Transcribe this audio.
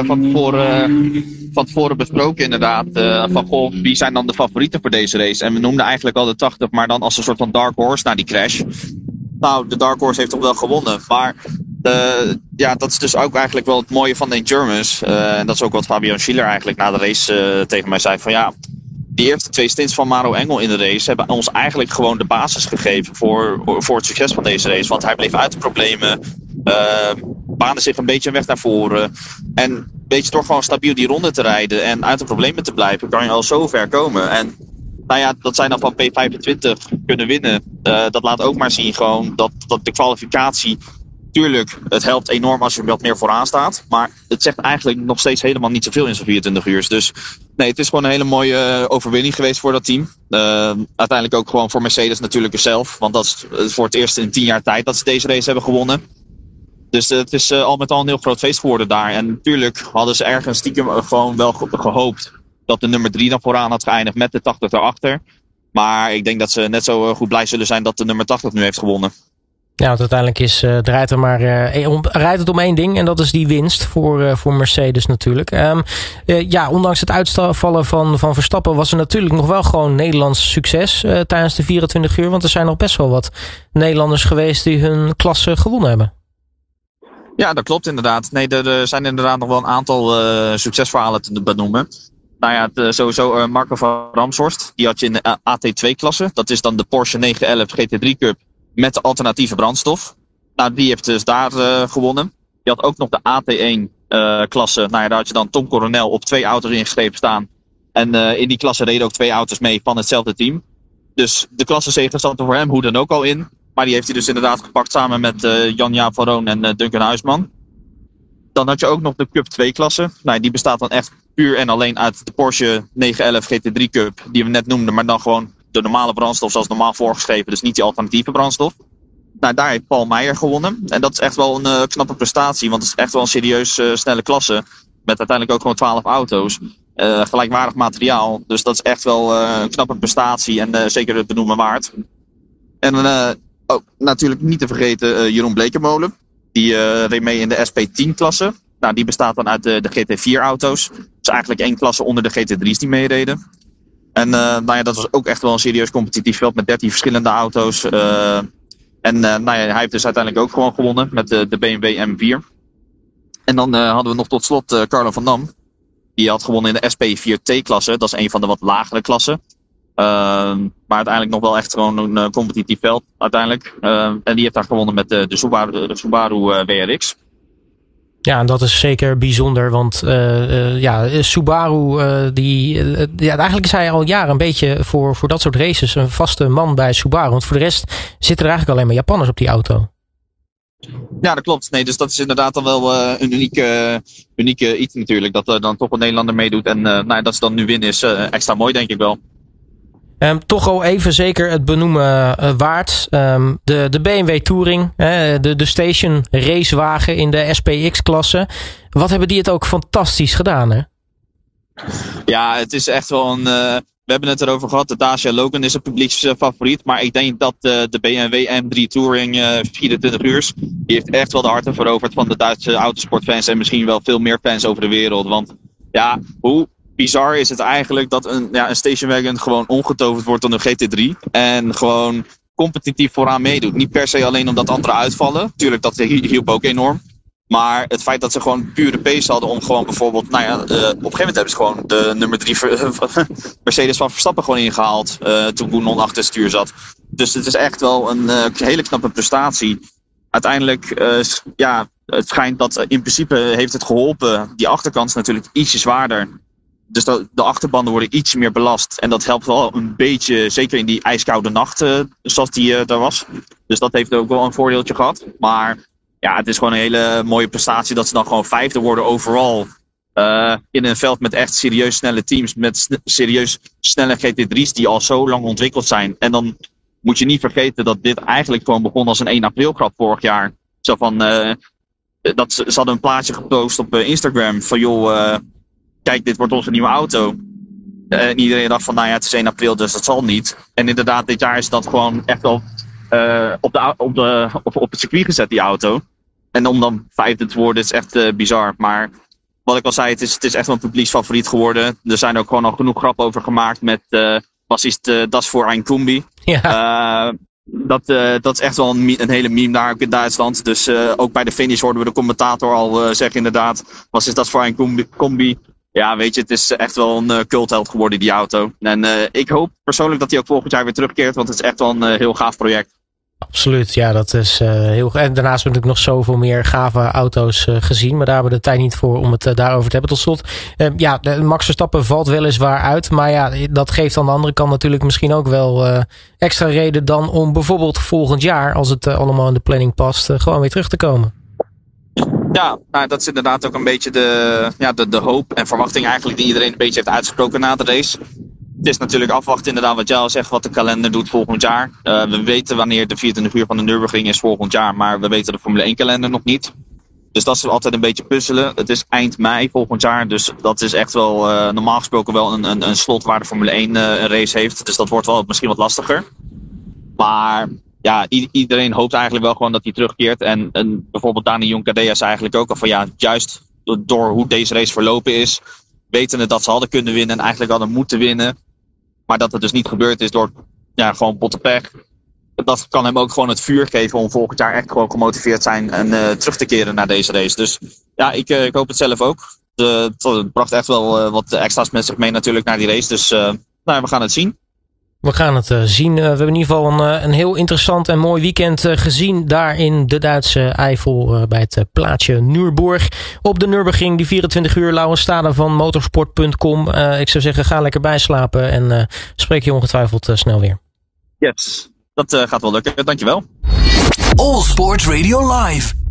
van tevoren besproken inderdaad. Van goh, wie zijn dan de favorieten voor deze race? En we noemden eigenlijk al de 80, maar dan als een soort van dark horse na die crash. Nou, de dark horse heeft toch wel gewonnen. Maar dat is dus ook eigenlijk wel het mooie van de endurance. En dat is ook wat Fabian Schiller eigenlijk na de race tegen mij zei. Van ja, die eerste 2 stints van Maro Engel in de race hebben ons eigenlijk gewoon de basis gegeven voor het succes van deze race. Want hij bleef uit de problemen, baande zich een beetje een weg naar voren. En weet je, door gewoon stabiel die ronde te rijden en uit de problemen te blijven, kan je al zo ver komen. En nou ja, dat zij dan van P25 kunnen winnen, dat laat ook maar zien gewoon dat de kwalificatie, tuurlijk, het helpt enorm als je wat meer vooraan staat. Maar het zegt eigenlijk nog steeds helemaal niet zoveel in zo'n 24 uur. Dus nee, het is gewoon een hele mooie overwinning geweest voor dat team. Uiteindelijk ook gewoon voor Mercedes natuurlijk zelf. Want dat is voor het eerst in 10 jaar tijd dat ze deze race hebben gewonnen. Dus het is al met al een heel groot feest geworden daar. En natuurlijk hadden ze ergens stiekem gewoon wel gehoopt dat de nummer 3 dan vooraan had geëindigd met de 80 daarachter. Maar ik denk dat ze net zo goed blij zullen zijn dat de nummer 80 nu heeft gewonnen. Ja, want uiteindelijk rijdt het om één ding en dat is die winst voor Mercedes natuurlijk. Ondanks het uitvallen van Verstappen was er natuurlijk nog wel gewoon Nederlands succes tijdens de 24 uur. Want er zijn nog best wel wat Nederlanders geweest die hun klasse gewonnen hebben. Ja, dat klopt inderdaad. Nee, er zijn inderdaad nog wel een aantal succesverhalen te benoemen. Nou ja, sowieso Marco van Ramshorst, die had je in de AT2-klasse. Dat is dan de Porsche 911 GT3 Cup met de alternatieve brandstof. Nou, die heeft dus daar gewonnen. Je had ook nog de AT1-klasse. Nou ja, daar had je dan Tom Coronel op 2 auto's ingeschreven staan. En in die klasse reden ook 2 auto's mee van hetzelfde team. Dus de klassezege zat er voor hem hoe dan ook al in. Maar die heeft hij dus inderdaad gepakt samen met Jan-Jaap van Roon en Duncan Huisman. Dan had je ook nog de Cup 2-klasse. Nou, die bestaat dan echt puur en alleen uit de Porsche 911 GT3 Cup, die we net noemden, maar dan gewoon de normale brandstof zoals normaal voorgeschreven, dus niet die alternatieve brandstof. Nou, daar heeft Paul Meijer gewonnen. En dat is echt wel een knappe prestatie, want het is echt wel een serieus snelle klasse. Met uiteindelijk ook gewoon 12 auto's. Gelijkwaardig materiaal. Dus dat is echt wel een knappe prestatie en zeker het benoemen waard. En ook natuurlijk niet te vergeten Jeroen Blekemolen. Die reed mee in de SP10-klasse. Nou, die bestaat dan uit de GT4-auto's. Dat is eigenlijk 1 klasse onder de GT3's die meereden. En dat was ook echt wel een serieus competitief veld met 13 verschillende auto's. Hij heeft dus uiteindelijk ook gewoon gewonnen met de BMW M4. En dan hadden we nog tot slot Carlo van Dam. Die had gewonnen in de SP4T-klasse. Dat is een van de wat lagere klassen. Maar uiteindelijk nog wel echt gewoon een competitief veld uiteindelijk. En die heeft daar gewonnen met de Subaru WRX. Ja, en dat is zeker bijzonder, want Subaru, eigenlijk is hij al jaren een beetje voor dat soort races een vaste man bij Subaru. Want voor de rest zitten er eigenlijk alleen maar Japanners op die auto. Ja, dat klopt. Nee, dus dat is inderdaad dan wel een unieke iets natuurlijk, dat er dan toch een Nederlander meedoet. En dat ze dan nu winnen is extra mooi, denk ik wel. Toch al even zeker het benoemen waard. De BMW Touring, de station racewagen in de SPX-klasse. Wat hebben die het ook fantastisch gedaan, hè? Ja, het is echt wel een... we hebben het erover gehad, de Dacia Logan is een publieksfavoriet. Maar ik denk dat de BMW M3 Touring 24 uur, die heeft echt wel de harten veroverd van de Duitse autosportfans. En misschien wel veel meer fans over de wereld. Want ja, hoe bizar is het eigenlijk dat een stationwagon gewoon omgetoverd wordt tot een GT3. En gewoon competitief vooraan meedoet. Niet per se alleen omdat anderen uitvallen. Tuurlijk, dat hielp ook enorm. Maar het feit dat ze gewoon pure pace hadden om gewoon bijvoorbeeld... op een gegeven moment hebben ze gewoon de nummer 3 Mercedes van Verstappen gewoon ingehaald. Toen Bounon achter het stuur zat. Dus het is echt wel een hele knappe prestatie. Uiteindelijk, het schijnt dat in principe heeft het geholpen. Die achterkant is natuurlijk ietsje zwaarder. Dus de achterbanden worden iets meer belast. En dat helpt wel een beetje, zeker in die ijskoude nacht zoals die daar was. Dus dat heeft ook wel een voordeeltje gehad. Maar ja, het is gewoon een hele mooie prestatie dat ze dan gewoon 5e worden overal. In een veld met echt serieus snelle teams. Met serieus snelle GT3's die al zo lang ontwikkeld zijn. En dan moet je niet vergeten dat dit eigenlijk gewoon begon als een 1 april grap vorig jaar. Zo van, ze hadden een plaatje gepost op Instagram van joh... kijk, dit wordt onze nieuwe auto. En iedereen dacht van, het is 1 april, dus dat zal niet. En inderdaad, dit jaar is dat gewoon echt wel op het circuit gezet, die auto. En om dan 5e te worden, is echt bizar. Maar wat ik al zei, het is echt wel een publieksfavoriet geworden. Er zijn ook gewoon al genoeg grappen over gemaakt met bassist Das voor ein Kombi. Ja. Dat is echt wel een hele meme daar ook in Duitsland. Dus ook bij de finish hoorden we de commentator al zeggen inderdaad, bassist Das voor ein Kombi. Ja, weet je, het is echt wel een cultheld geworden, die auto. En ik hoop persoonlijk dat hij ook volgend jaar weer terugkeert, want het is echt wel een heel gaaf project. Absoluut, ja, dat is heel. En daarnaast heb ik nog zoveel meer gave auto's gezien, maar daar hebben we de tijd niet voor om het daarover te hebben. Tot slot, Max Verstappen valt weliswaar uit, maar ja, dat geeft aan de andere kant natuurlijk misschien ook wel extra reden dan om bijvoorbeeld volgend jaar, als het allemaal in de planning past, gewoon weer terug te komen. Ja, nou, dat is inderdaad ook een beetje de hoop en verwachting eigenlijk die iedereen een beetje heeft uitgesproken na de race. Het is natuurlijk afwachten inderdaad wat jij al zegt, wat de kalender doet volgend jaar. We weten wanneer de 24 uur van de Nürburgring is volgend jaar, maar we weten de Formule 1 kalender nog niet. Dus dat is altijd een beetje puzzelen. Het is eind mei volgend jaar, dus dat is echt wel normaal gesproken wel een slot waar de Formule 1 een race heeft. Dus dat wordt wel misschien wat lastiger. Maar ja, iedereen hoopt eigenlijk wel gewoon dat hij terugkeert. En bijvoorbeeld Dani Juncadella zei eigenlijk ook al van ja, juist door hoe deze race verlopen is, wetende dat ze hadden kunnen winnen en eigenlijk hadden moeten winnen. Maar dat het dus niet gebeurd is door gewoon botte pech. Dat kan hem ook gewoon het vuur geven om volgend jaar echt gewoon gemotiveerd zijn en terug te keren naar deze race. Dus ja, ik hoop het zelf ook. Het bracht echt wel wat extra's met zich mee natuurlijk naar die race. Dus we gaan het zien. We gaan het zien. We hebben in ieder geval een heel interessant en mooi weekend gezien daar in de Duitse Eifel bij het plaatsje Nürburg. Op de Nürburgring, die 24 uur Lauwe Stade van motorsport.com. Ik zou zeggen, ga lekker bijslapen en spreek je ongetwijfeld snel weer. Yes, dat gaat wel lukken. Dankjewel. All Sports Radio Live.